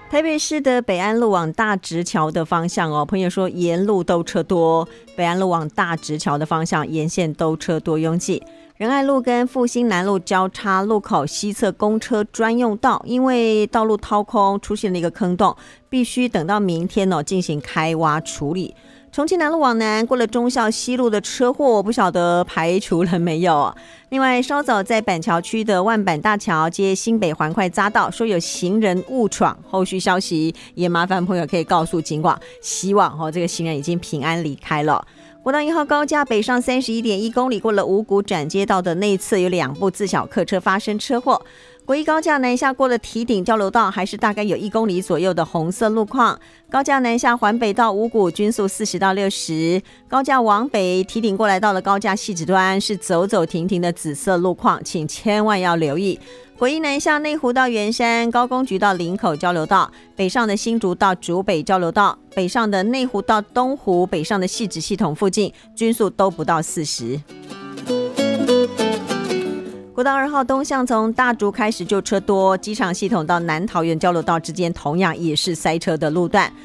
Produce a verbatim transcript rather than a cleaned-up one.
台北市的北安路往大直桥的方向哦，朋友说沿路都车多，北安路往大直桥的方向沿线都车多拥挤。仁爱路跟复兴南路交叉路口西侧公车专用道，因为道路掏空出现了一个坑洞，必须等到明天哦进行开挖处理。重庆南路往南过了忠孝西路的车祸，我不晓得排除了没有。另外稍早在板桥区的万板大桥接新北环快匝道说有行人误闯，后续消息也麻烦朋友可以告诉警广，希望、哦、这个行人已经平安离开了。国道一号高架北上 三十一点一公里，过了五股展街道的内侧有两部自小客车发生车祸。国一高架南下过了堤顶交流道，还是大概有一公里左右的红色路况。高架南下环北到五股均速四十到六十，高架往北堤顶过来到了高架汐止端是走走停停的紫色路况，请千万要留意。国一南下内湖到圆山，高工局到林口交流道，北上的新竹到竹北交流道，北上的内湖到东湖，北上的汐止系统附近均速都不到四十。国道二号东向从大竹开始就车多，机场系统到南桃园交流道之间同样也是塞车的路段。